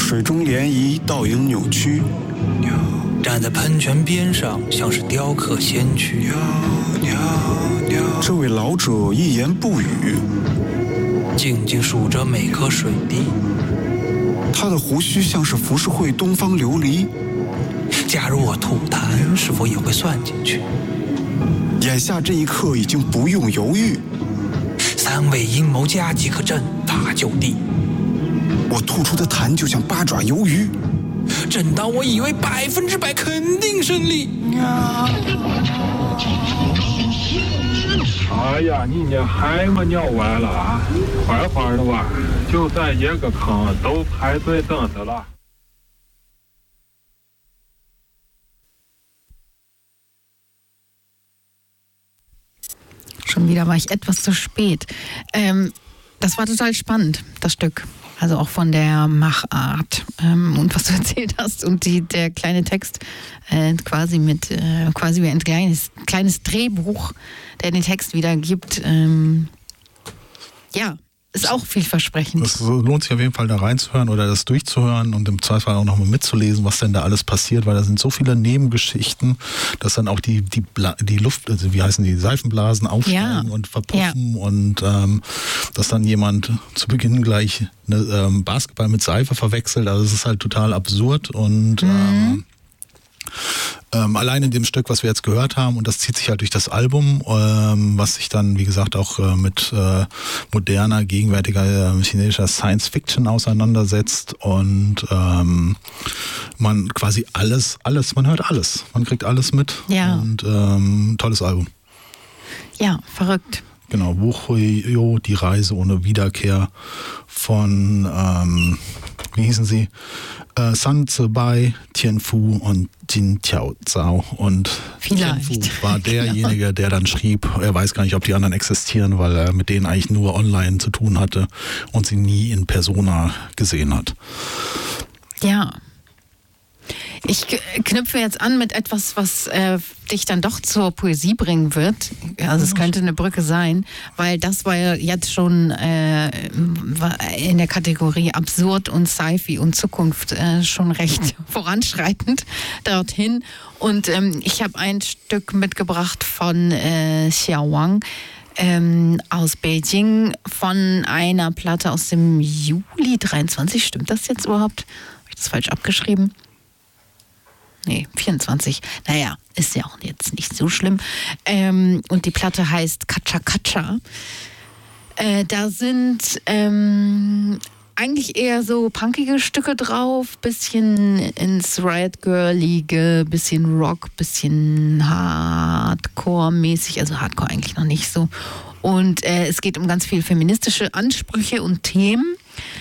水中涟漪，倒影扭曲。 站在喷泉边上，像是雕刻先驱。 这位老者一言不语， 静静数着每颗水滴。 他的胡须像是浮世绘东方琉璃。 假如我吐痰，是否也会算进去？ 眼下这一刻已经不用犹豫。 3位阴谋家即可阵法就地。 我吐出的痰就像8爪鱿鱼。 正当我以为100%肯定胜利， 哎呀，你这还没尿完了啊！快快的吧，就在一个坑都排队等着了。 Schon wieder war ich etwas zu spät. Das war total spannend, das Stück. Also auch von der Machart und was du erzählt hast. Und der kleine Text quasi wie ein kleines Drehbuch, der den Text wiedergibt. Ja, ist auch vielversprechend. Es lohnt sich auf jeden Fall da reinzuhören oder das durchzuhören und im Zweifel auch nochmal mitzulesen, was denn da alles passiert, weil da sind so viele Nebengeschichten, dass dann auch die Luft, also wie heißen die, Seifenblasen aufsteigen und verpuffen und dass dann jemand zu Beginn gleich Basketball mit Seife verwechselt. Also es ist halt total absurd und allein in dem Stück, was wir jetzt gehört haben, und das zieht sich halt durch das Album, was sich dann, wie gesagt, auch mit moderner, gegenwärtiger chinesischer Science-Fiction auseinandersetzt und man quasi alles, man hört alles, man kriegt alles mit und tolles Album. Ja, verrückt. Genau, Wuchio, die Reise ohne Wiederkehr von, wie hießen sie? Sun Zibai, Tianfu und Jin Tiao Zhao. Und Tianfu war derjenige, der dann schrieb, er weiß gar nicht, ob die anderen existieren, weil er mit denen eigentlich nur online zu tun hatte und sie nie in Persona gesehen hat. Ja. Ich knüpfe jetzt an mit etwas, was dich dann doch zur Poesie bringen wird. Also es könnte eine Brücke sein, weil das war ja jetzt schon in der Kategorie Absurd und Sci-Fi und Zukunft schon recht voranschreitend dorthin. Und ich habe ein Stück mitgebracht von Xiao Wang aus Beijing von einer Platte aus dem Juli 23. Stimmt das jetzt überhaupt? Habe ich das falsch abgeschrieben? Nee, 24. Naja, ist ja auch jetzt nicht so schlimm. Und die Platte heißt Kacha Kacha. Da sind eigentlich eher so punkige Stücke drauf, bisschen ins Riot Girl-ige, bisschen Rock, bisschen Hardcore-mäßig, also Hardcore eigentlich noch nicht so. Und es geht um ganz viele feministische Ansprüche und Themen.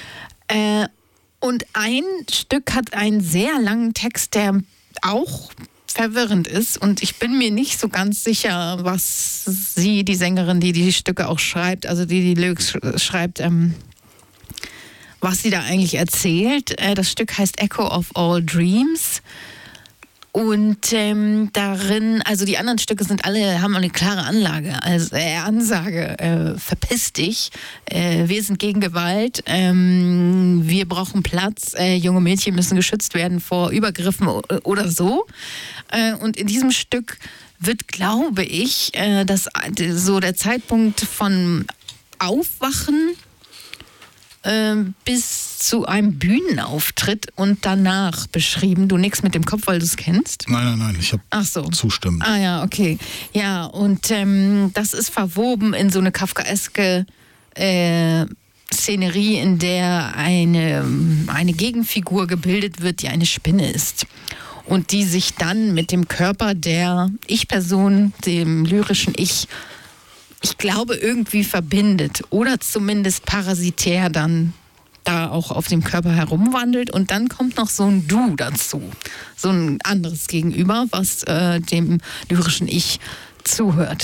Und ein Stück hat einen sehr langen Text, der auch verwirrend ist und ich bin mir nicht so ganz sicher, was sie, die Sängerin, die Stücke auch schreibt, also die Lyrics schreibt, was sie da eigentlich erzählt. Das Stück heißt Echo of All Dreams und darin, also die anderen Stücke haben eine klare Ansage, verpiss dich, wir sind gegen Gewalt, wir brauchen Platz, junge Mädchen müssen geschützt werden vor Übergriffen oder so. Und in diesem Stück wird, glaube ich, so der Zeitpunkt von Aufwachen bis zu einem Bühnenauftritt und danach beschrieben. Du nickst mit dem Kopf, weil du es kennst? Nein, ich habe zustimmt. Ah ja, okay. Ja, und das ist verwoben in so eine kafkaeske Szenerie, in der eine Gegenfigur gebildet wird, die eine Spinne ist. Und die sich dann mit dem Körper der Ich-Person, dem lyrischen Ich glaube, irgendwie verbindet oder zumindest parasitär dann da auch auf dem Körper herumwandelt und dann kommt noch so ein Du dazu, so ein anderes Gegenüber, was dem lyrischen Ich zuhört.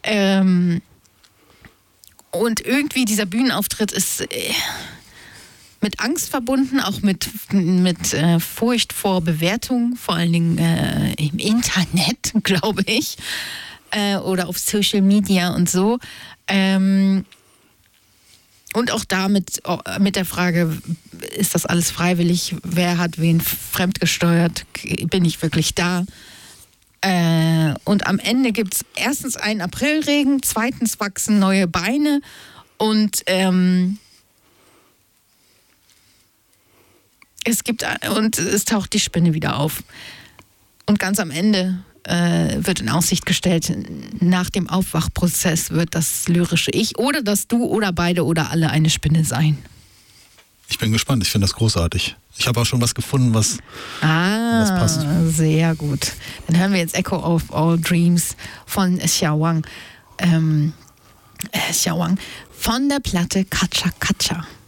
Und irgendwie dieser Bühnenauftritt ist mit Angst verbunden, auch mit Furcht vor Bewertung, vor allen Dingen im Internet, glaube ich. Oder auf Social Media und so. Und auch damit mit der Frage, ist das alles freiwillig? Wer hat wen fremdgesteuert? Bin ich wirklich da? Und am Ende gibt es erstens einen Aprilregen, zweitens wachsen neue Beine und es taucht die Spinne wieder auf. Und ganz am Ende wird in Aussicht gestellt, nach dem Aufwachprozess wird das lyrische Ich oder das Du oder beide oder alle eine Spinne sein. Ich bin gespannt, ich finde das großartig. Ich habe auch schon was gefunden, was passt. Sehr gut. Dann hören wir jetzt Echo of All Dreams von Xiao Wang. Xiao Wang von der Platte Kacha Kacha.